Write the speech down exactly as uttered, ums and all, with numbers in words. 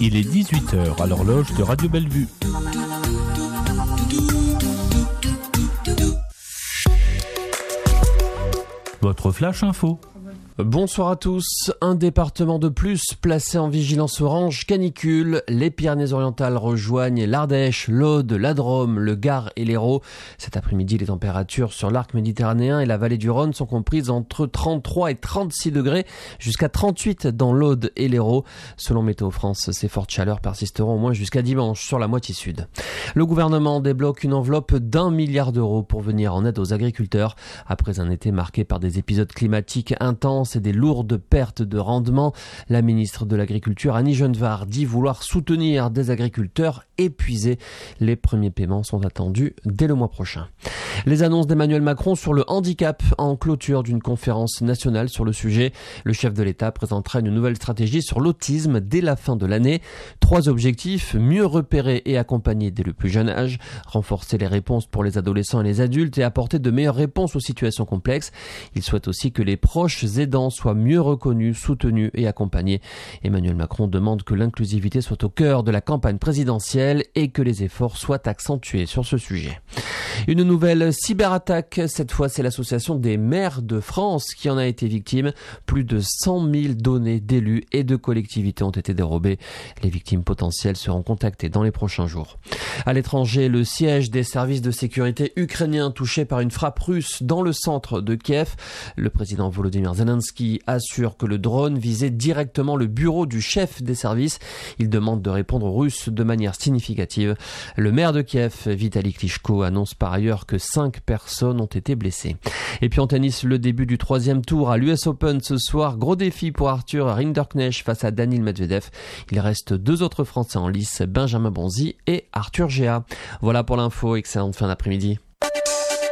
Il est dix-huit heures à l'horloge de Radio Bellevue. Votre flash info. Bonsoir à tous. Un département de plus placé en vigilance orange canicule. Les Pyrénées-Orientales rejoignent l'Ardèche, l'Aude, la Drôme, le Gard et l'Hérault. Cet après-midi, les températures sur l'arc méditerranéen et la vallée du Rhône sont comprises entre trente-trois et trente-six degrés, jusqu'à trente-huit dans l'Aude et l'Hérault. Selon Météo France, ces fortes chaleurs persisteront au moins jusqu'à dimanche sur la moitié sud. Le gouvernement débloque une enveloppe d'un milliard d'euros pour venir en aide aux agriculteurs. Après un été marqué par des épisodes climatiques intenses et des lourdes pertes de rendement, la ministre de l'Agriculture, Annie Genevard, dit vouloir soutenir des agriculteurs épuisés. Les premiers paiements sont attendus dès le mois prochain. Les annonces d'Emmanuel Macron sur le handicap en clôture d'une conférence nationale sur le sujet. Le chef de l'État présentera une nouvelle stratégie sur l'autisme dès la fin de l'année. Trois objectifs: mieux repérer et accompagner dès le plus jeune âge, renforcer les réponses pour les adolescents et les adultes et apporter de meilleures réponses aux situations complexes. Il souhaite aussi que les proches aidants soient mieux reconnus, soutenus et accompagnés. Emmanuel Macron demande que l'inclusivité soit au cœur de la campagne présidentielle et que les efforts soient accentués sur ce sujet. Une nouvelle cyberattaque, cette fois c'est l'association des maires de France qui en a été victime. Plus de cent mille données d'élus et de collectivités ont été dérobées. Les victimes potentielles seront contactées dans les prochains jours. À l'étranger, le siège des services de sécurité ukrainiens touché par une frappe russe dans le centre de Kiev. Le président Volodymyr Zelensky assure que le drone visait directement le bureau du chef des services. Il demande de répondre aux Russes de manière significative. Le maire de Kiev, Vitali Klitschko, annonce par ailleurs que cinq personnes ont été blessées. Et puis en tennis, le début du troisième tour à l'U S Open ce soir. Gros défi pour Arthur Rinderknecht face à Daniil Medvedev. Il reste deux autres Français en lice, Benjamin Bonzi et Arthur Géa. Voilà pour l'info, excellente fin d'après-midi.